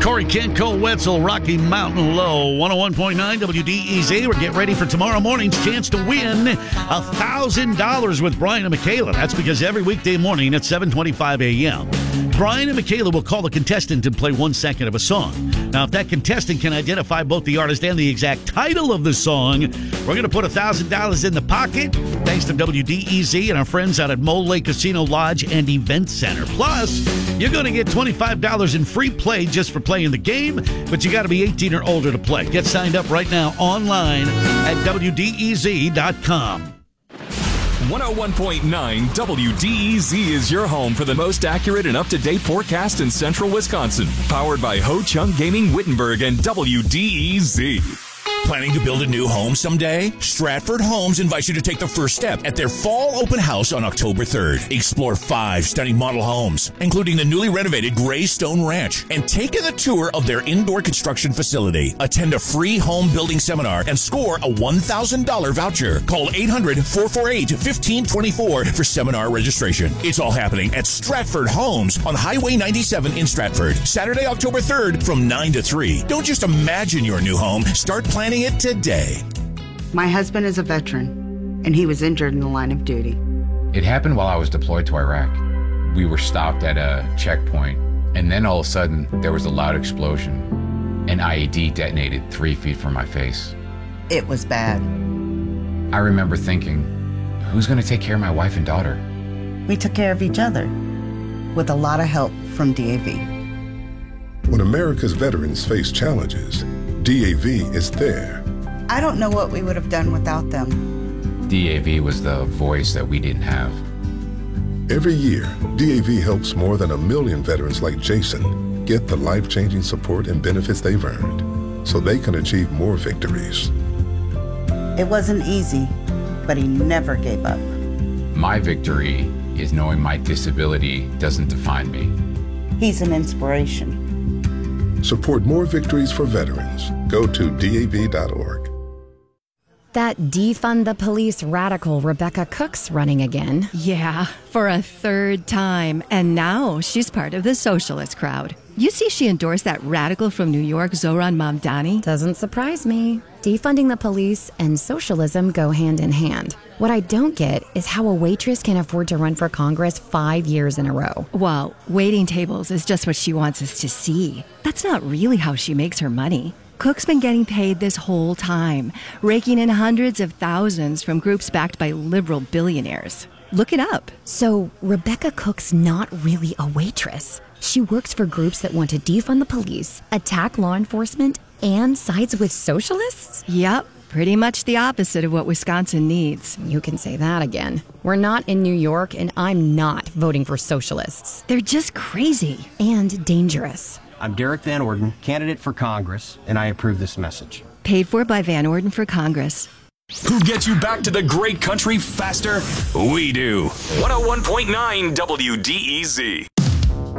Corey Kent, Cole Wetzel, Rocky Mountain Low, 101.9 WDEZ. We're getting ready for tomorrow morning's chance to win $1,000 with Brian and Michaela. That's because every weekday morning at 7:25 a.m., Brian and Michaela will call the contestant and play 1 second of a song. Now, if that contestant can identify both the artist and the exact title of the song, we're going to put $1,000 in the pocket, thanks to WDEZ and our friends out at Mole Lake Casino Lodge and Event Center. Plus, you're going to get $25 in free play just for playing the game, but you got to be 18 or older to play. Get signed up right now online at WDEZ.com. 101.9 WDEZ is your home for the most accurate and up-to-date forecast in central Wisconsin. Powered by Ho Chung Gaming Wittenberg and WDEZ. Planning to build a new home someday? Stratford Homes invites you to take the first step at their fall open house on October 3rd. Explore 5 stunning model homes, including the newly renovated Greystone Ranch, and take a tour of their indoor construction facility. Attend a free home building seminar and score a $1,000 voucher. Call 800-448-1524 for seminar registration. It's all happening at Stratford Homes on Highway 97 in Stratford. Saturday, October 3rd from 9 to 3. Don't just imagine your new home. Start planning it today. My husband is a veteran, and he was injured in the line of duty. It happened while I was deployed to Iraq. We were stopped at a checkpoint, and then all of a sudden, there was a loud explosion. An IED detonated 3 feet from my face. It was bad. I remember thinking, who's going to take care of my wife and daughter? We took care of each other, with a lot of help from DAV. When America's veterans face challenges, DAV is there. I don't know what we would have done without them. DAV was the voice that we didn't have. Every year, DAV helps more than 1 million veterans like Jason get the life-changing support and benefits they've earned so they can achieve more victories. It wasn't easy, but he never gave up. My victory is knowing my disability doesn't define me. He's an inspiration. Support more victories for veterans. Go to DAV.org. That defund the police radical Rebecca Cook's running again. Yeah, for a third time. And now she's part of the socialist crowd. You see she endorsed that radical from New York, Zohran Mamdani? Doesn't surprise me. Defunding the police and socialism go hand in hand. What I don't get is how a waitress can afford to run for Congress 5 years in a row. Well, waiting tables is just what she wants us to see. That's not really how she makes her money. Cook's been getting paid this whole time, raking in hundreds of thousands from groups backed by liberal billionaires. Look it up. So Rebecca Cook's not really a waitress. She works for groups that want to defund the police, attack law enforcement, and sides with socialists? Yep, pretty much the opposite of what Wisconsin needs. You can say that again. We're not in New York, and I'm not voting for socialists. They're just crazy. And dangerous. I'm Derek Van Orden, candidate for Congress, and I approve this message. Paid for by Van Orden for Congress. Who gets you back to the great country faster? We do. 101.9 WDEZ.